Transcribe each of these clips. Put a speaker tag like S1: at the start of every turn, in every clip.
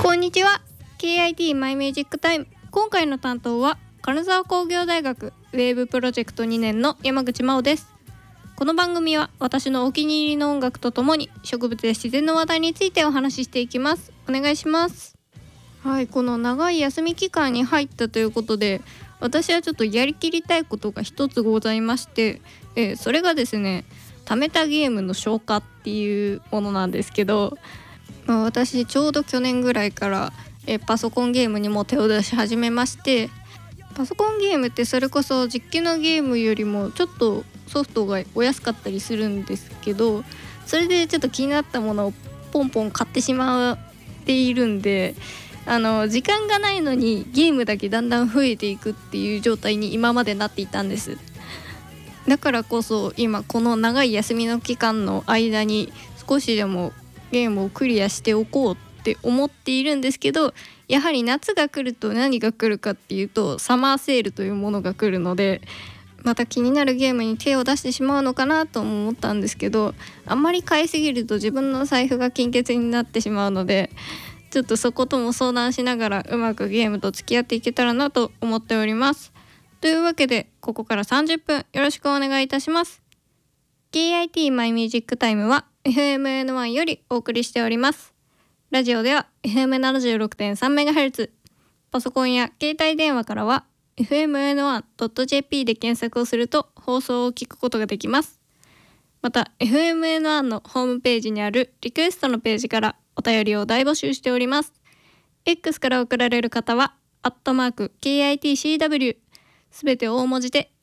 S1: こんにちは。 KIT マイミュージックタイム。今回の担当は金沢工業大学ウェーブプロジェクト2年の山口真央です。この番組は私のお気に入りの音楽とともに植物や自然の話題についてお話ししていきます。お願いします。はい、この長い休み期間に入ったということで、私はちょっとやりきりたいことが一つございまして、それがですね、貯めたゲームの消化っていうものなんですけど、私ちょうど去年ぐらいから、パソコンゲームにも手を出し始めまして、パソコンゲームってそれこそ実機のゲームよりもちょっとソフトがお安かったりするんですけど、それでちょっと気になったものをポンポン買ってしまっているんで、時間がないのにゲームだけだんだん増えていくっていう状態に今までなっていたんです。だからこそ今この長い休みの期間の間に少しでもゲームをクリアしておこうって思っているんですけど、やはり夏が来ると何が来るかっていうとサマーセールというものが来るので、また気になるゲームに手を出してしまうのかなとも思ったんですけど、あんまり買いすぎると自分の財布が金欠になってしまうので、ちょっとそことも相談しながらうまくゲームと付き合っていけたらなと思っております。というわけでここから30分よろしくお願いいたします。 KIT マイミュージックタイムは FMN1 よりお送りしております。ラジオでは FM76.3MHz、 パソコンや携帯電話からは FMN1.jp で検索をすると放送を聞くことができます。また FMN1 のホームページにあるリクエストのページからお便りを大募集しております。 X から送られる方は@KITCW、 すべて大文字で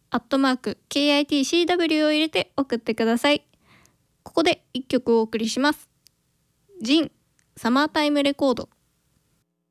S1: @KITCW を入れて送ってください。ここで1曲お送りします。ジンサマータイムレコード。